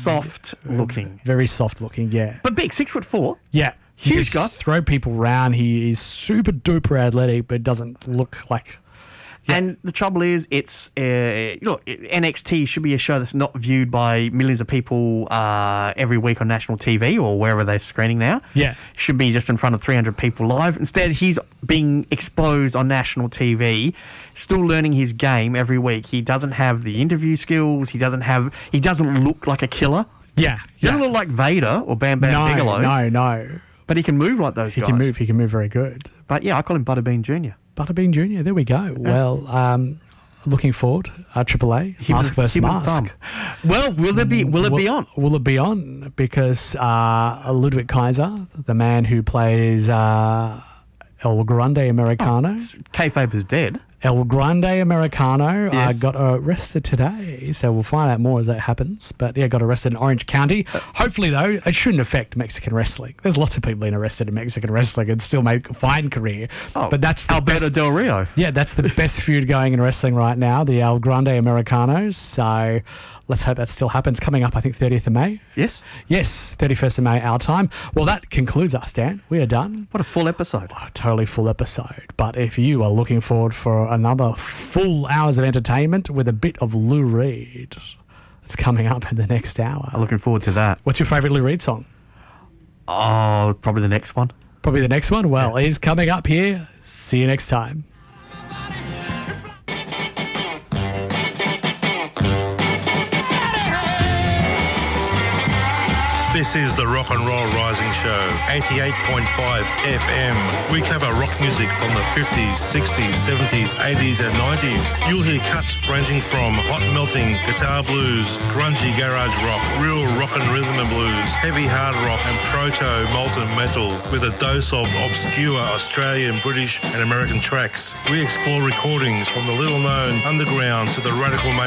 soft looking. Very soft looking, yeah. But big, 6'4". Yeah. Huge He guy. can throw people around. He is super duper athletic, but doesn't look like... Yeah. And the trouble is, it's NXT should be a show that's not viewed by millions of people every week on national TV or wherever they're screening now. Yeah. Should be just in front of 300 people live. Instead, he's being exposed on national TV, still learning his game every week. He doesn't have the interview skills. He doesn't look like a killer. Yeah. He doesn't look like Vader or Bam Bam Bigelow. No. But he can move like those guys. He can move very good. But yeah, I call him Butterbean Jr. Butterbean Jr., there we go. Well, looking forward, Triple A, Mask vs. Mask. Well, will it be on? Will it be on? Because Ludwig Kaiser, the man who plays El Grande Americano. Kayfabe is dead. El Grande Americano Yes. got arrested today, so we'll find out more as that happens. But yeah, got arrested in Orange County. Hopefully, though, it shouldn't affect Mexican wrestling. There's lots of people being arrested in Mexican wrestling and still make a fine career. Oh, but that's the Alberto best, Del Rio. Yeah, that's the best feud going in wrestling right now, the El Grande Americanos. So let's hope that still happens. Coming up, I think, 30th of May. Yes. Yes, 31st of May, our time. Well, that concludes us, Dan. We are done. What a full episode. A totally full episode. But if you are looking forward for another full hours of entertainment with a bit of Lou Reed, it's coming up in the next hour. I'm looking forward to that. What's your favourite Lou Reed song? Oh, probably the next one. Probably the next one? Well, it is coming up here. See you next time. This is the Rock and Roll Rising Show, 88.5 FM. We cover rock music from the 50s, 60s, 70s, 80s and 90s. You'll hear cuts ranging from hot melting guitar blues, grungy garage rock, real rock and rhythm and blues, heavy hard rock and proto molten metal with a dose of obscure Australian, British and American tracks. We explore recordings from the little known underground to the radical